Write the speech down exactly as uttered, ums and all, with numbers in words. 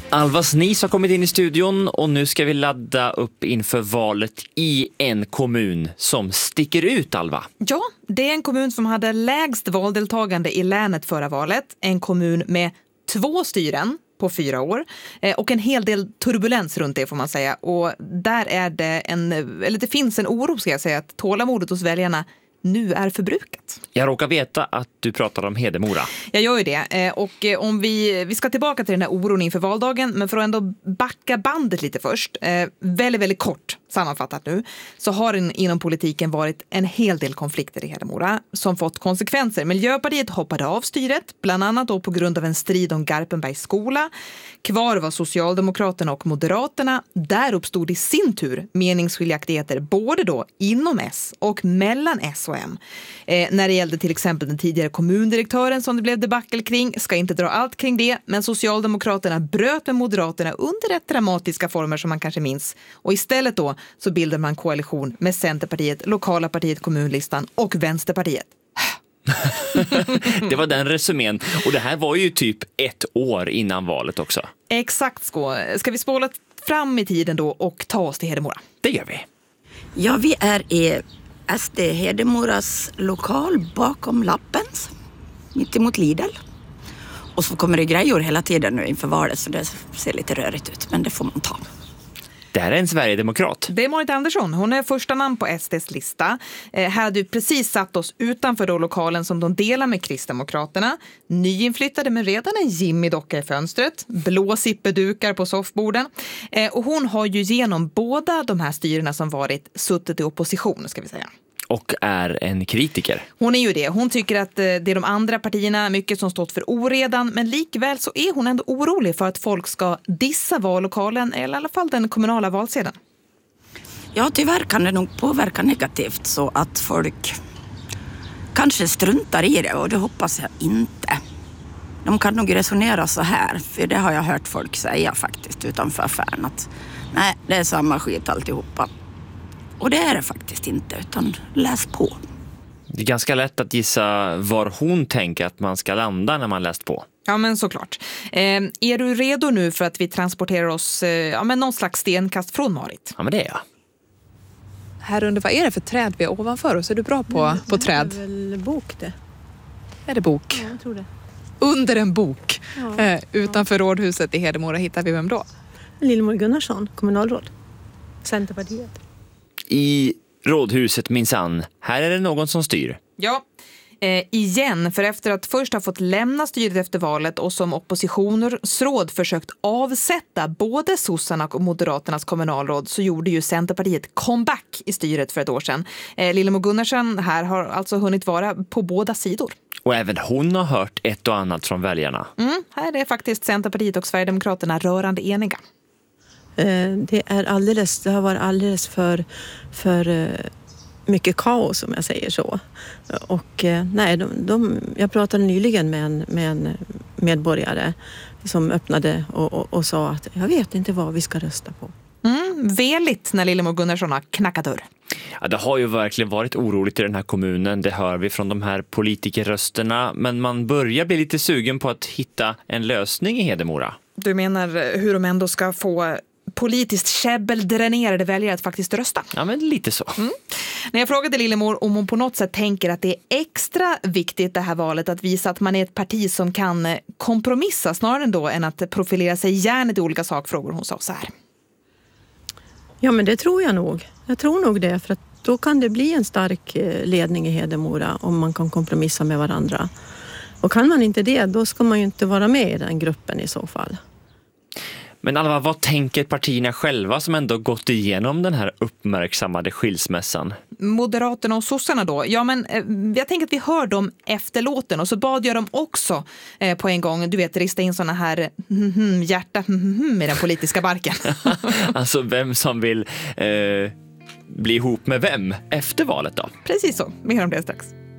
Alva Snis har kommit in i studion och nu ska vi ladda upp inför valet i en kommun som sticker ut, Alva. Ja, det är en kommun som hade lägst valdeltagande i länet förra valet. En kommun med två styren på fyra år och en hel del turbulens runt det, får man säga. Och där är det en, eller det finns en oro, ska jag säga, att tålamodet hos väljarna nu är förbrukat. Jag råkar veta att du pratar om Hedemora. Jag gör ju det. Och om vi, vi ska tillbaka till den här oron inför valdagen, men för att ändå backa bandet lite först. Eh, väldigt, väldigt kort sammanfattat nu, så har det inom politiken varit en hel del konflikter i Hedemora som fått konsekvenser. Miljöpartiet hoppade av styret, bland annat då på grund av en strid om Garpenbergs skola. Kvar var Socialdemokraterna och Moderaterna. Där uppstod i sin tur meningsskiljaktigheter både då inom S och mellan S och M. Eh, när det gällde till exempel den tidigare kommundirektören som det blev debacle kring, ska inte dra allt kring det, men Socialdemokraterna bröt med Moderaterna under rätt dramatiska former som man kanske minns. Och istället då så bildar man koalition med Centerpartiet, lokala partiet Kommunlistan och Vänsterpartiet. Det var den resumén. Och det här var ju typ ett år innan valet också. Exakt, så. Ska vi spåla fram i tiden då och ta oss till Hedemora? Det gör vi. Ja, vi är i S D Hedemoras lokal bakom Lappens, mitt emot Lidl. Och så kommer det grejor hela tiden nu inför valet, så det ser lite rörigt ut, men det får man ta. Det här är en Sverigedemokrat. Det är Marit Andersson. Hon är första namn på S D:s lista. Eh, här hade vi precis satt oss utanför då lokalen som de delar med Kristdemokraterna. Nyinflyttade med redan en Jimmy-docka i fönstret. Blå sippedukar på soffborden. Eh, och hon har ju genom båda de här styrena som varit suttit i opposition, ska vi säga. Och är en kritiker. Hon är ju det. Hon tycker att det är de andra partierna mycket som stått för oredan, men likväl så är hon ändå orolig för att folk ska dissa vallokalen eller i alla fall den kommunala valsedeln. Ja, tyvärr kan det nog påverka negativt så att folk kanske struntar i det, och det hoppas jag inte. De kan nog resonera så här, för det har jag hört folk säga faktiskt utanför affären, att nej, det är samma skit alltihopa. Och det är det faktiskt inte, utan läs på. Det är ganska lätt att gissa var hon tänker att man ska landa när man läst på. Ja, men såklart. Eh, är du redo nu för att vi transporterar oss eh, ja, men någon slags stenkast från Marit? Ja, men det är jag. Här under, vad är det för träd vi är ovanför oss? Är du bra på, Nej, på träd? Det är väl bok det. Är det bok? Ja, jag tror det. Under en bok. Ja, eh, utanför ja. rådhuset i Hedemora hittar vi vem då? Lillemor Gunnarsson, kommunalråd. Centerpartiet. I rådhuset minsann. Här är det någon som styr. Ja, eh, igen. För efter att först ha fått lämna styret efter valet och som oppositionsråd försökt avsätta både sossarna och Moderaternas kommunalråd, så gjorde ju Centerpartiet comeback i styret för ett år sedan. Eh, Lillemor Gunnarsson här har alltså hunnit vara på båda sidor. Och även hon har hört ett och annat från väljarna. Mm, här är faktiskt Centerpartiet och Sverigedemokraterna rörande eniga. Det är alldeles, det har varit alldeles för, för mycket kaos, om jag säger så. Och nej, de, de, jag pratade nyligen med en, med en medborgare som öppnade och, och, och sa att jag vet inte vad vi ska rösta på. Mm, veligt när Lillemor Gunnarsson har knackat dörr. Ja, det har ju verkligen varit oroligt i den här kommunen. Det hör vi från de här politikerrösterna. Men man börjar bli lite sugen på att hitta en lösning i Hedemora. Du menar hur de ändå ska få politiskt käbbeldränerade väljare att faktiskt rösta? Ja, men lite så. Mm. När jag frågade Lillemor om hon på något sätt tänker att det är extra viktigt det här valet att visa att man är ett parti som kan kompromissa snarare ändå än att profilera sig gärna i olika sakfrågor, hon sa så här. Ja, men det tror jag nog. Jag tror nog det, för att då kan det bli en stark ledning i Hedemora om man kan kompromissa med varandra. Och kan man inte det, då ska man ju inte vara med i den gruppen i så fall. Men Alva, vad tänker partierna själva som ändå gått igenom den här uppmärksammade skilsmässan? Moderaterna och sossarna då? Ja, men eh, jag tänker att vi hör dem efter låten och så bad jag dem också eh, på en gång, du vet, rista in såna här mm, mm, hjärta mm, mm, i den politiska barken. Alltså vem som vill eh, bli ihop med vem efter valet då? Precis så, vi hör om det strax.